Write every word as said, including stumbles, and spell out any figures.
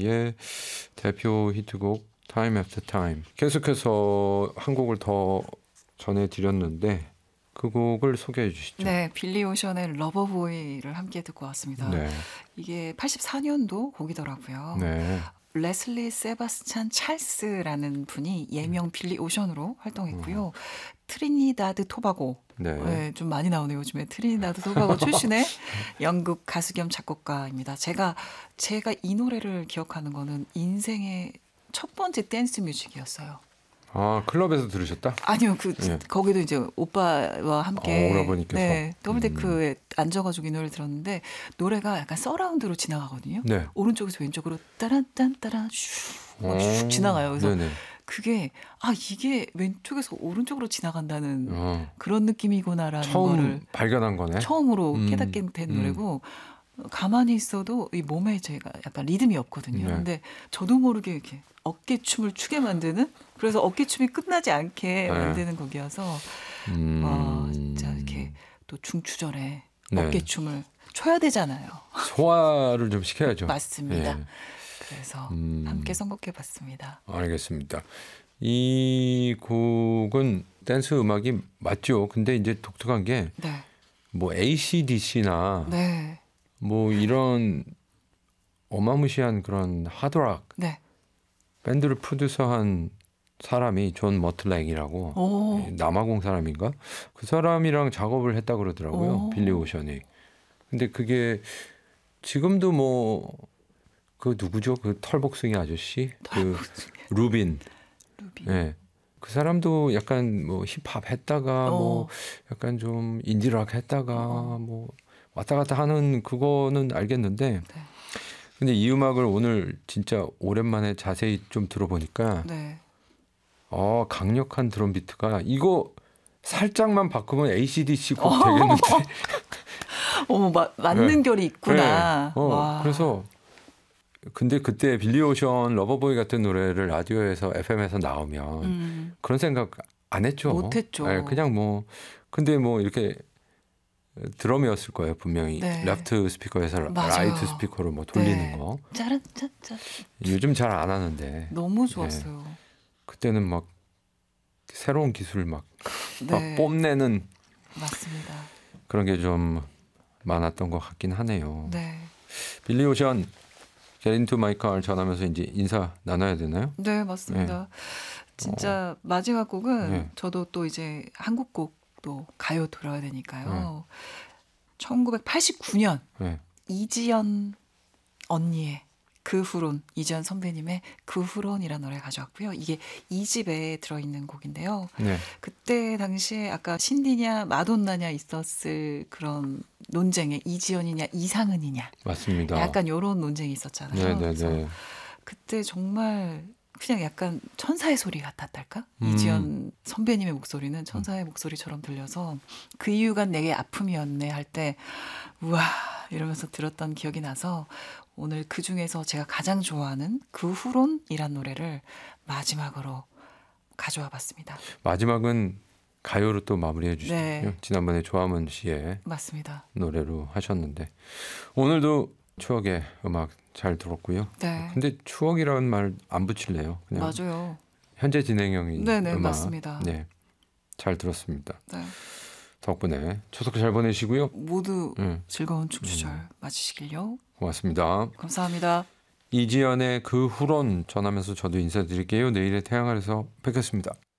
노래의 대표 히트곡 Time After Time. 계속해서 한 곡을 더 전해드렸는데 그 곡을 소개해 주시죠. 네, 빌리 오션의 러버보이를 함께 듣고 왔습니다. 네. 이게 팔십사 년도 곡이더라고요. 네. 레슬리 세바스찬 찰스라는 분이 예명 빌리 오션으로 활동했고요. 음. 트리니다드 토바고, 네. 네, 좀 많이 나오네요 요즘에. 트리니다드 토바고 출신의 영국 가수 겸 작곡가입니다. 제가 제가 이 노래를 기억하는 거는 인생의 첫 번째 댄스 뮤직이었어요. 아, 클럽에서 들으셨다? 아니요, 그 예. 거기도 이제 오빠와 함께 어, 오라버니께서. 네, 더블데크에 앉아가지고 이 노래를 들었는데 노래가 약간 서라운드로 지나가거든요. 네. 오른쪽에서 왼쪽으로 따란딴따란 슉, 슉 지나가요. 그래서 네네. 그게 아 이게 왼쪽에서 오른쪽으로 지나간다는 어. 그런 느낌이구나라는 처음 거를 발견한 거네. 처음으로 음, 깨닫게 된 음. 노래고 가만히 있어도 이 몸에 제가 약간 리듬이 없거든요. 네. 근데 저도 모르게 이렇게 어깨춤을 추게 만드는 그래서 어깨춤이 끝나지 않게 네. 만드는 곡이어서 음. 와 진짜 이렇게 또 중추절에 네. 어깨춤을 춰야 되잖아요. 소화를 좀 시켜야죠. 맞습니다. 예. 그래서 음. 함께 선곡해봤습니다. 알겠습니다. 이 곡은 댄스 음악이 맞죠. 근데 이제 독특한 게 뭐 네, 에이씨디씨나 네, 뭐 이런 어마무시한 그런 하드락 네. 밴드를 프로듀서한 사람이 존 머틀렉이라고 오, 남아공 사람인가? 그 사람이랑 작업을 했다 그러더라고요. 오. 빌리 오션이. 근데 그게 지금도 뭐 그 누구죠? 그 털복숭이 아저씨? 그 루빈. 루비. 예. 그 사람도 약간 뭐 힙합 했다가 어. 뭐 약간 좀 인디락 했다가 어. 뭐 왔다 갔다 하는 그거는 알겠는데 네. 근데 이 음악을 오늘 진짜 오랜만에 자세히 좀 들어보니까 네. 어 강력한 드럼 비트가 이거 살짝만 바꾸면 에이씨디씨 곡 되겠는데. 어머 마, 맞는 네. 결이 있구나. 네. 어, 와. 그래서 근데 그때 빌리 오션 러버보이 같은 노래를 라디오에서 에프엠에서 나오면 음, 그런 생각 안 했죠. 못했죠. 네, 그냥 뭐 근데 뭐 이렇게 드럼이었을 거예요 분명히. 네. 레프트 스피커에서 맞아요. 라이트 스피커로 뭐 돌리는 네. 거. 짜란짜짜. 요즘 잘 안 하는데 너무 좋았어요. 그때는 막 새로운 기술 막, 막 네, 뽐내는 맞습니다. 그런 게 좀 많았던 것 같긴 하네요. 네, 빌리 오션 Get Into My Car 전하면서 이제 인사 나눠야 되나요? 네 맞습니다. 진짜 마지막 곡은 네. 저도 또 이제 한국 곡도 가요 들어야 되니까요. 천구백팔십구 년 네. 이지연 언니의 그 후론, 이지연 선배님의 그 후론이라는 노래 가져왔고요. 이게 이 집에 들어있는 곡인데요. 네. 그때 당시에 아까 신디냐 마돈나냐 있었을 그런 논쟁에 이지연이냐 이상은이냐 맞습니다. 약간 이런 논쟁이 있었잖아요. 그래서 네네네. 그때 정말 그냥 약간 천사의 소리 같았달까? 음. 이지연 선배님의 목소리는 천사의 목소리처럼 들려서 그 이유가 내게 아픔이었네 할 때 우와 이러면서 들었던 기억이 나서 오늘 그 중에서 제가 가장 좋아하는 그 후론이란 노래를 마지막으로 가져와 봤습니다. 마지막은 가요로 또 마무리해 주시군요. 네. 지난번에 조화문 씨의 맞습니다. 노래로 하셨는데 오늘도 추억의 음악 잘 들었고요. 네. 근데 추억이라는 말 안 붙일래요. 그냥 맞아요. 현재 진행형인 네네, 음악. 맞습니다. 네, 잘 들었습니다. 네. 덕분에 추석 잘 보내시고요. 모두 네, 즐거운 축주절 맞으시길요. 고맙습니다. 감사합니다. 이지연의 그 후론 전하면서 저도 인사드릴게요. 내일의 태양 아래서 뵙겠습니다.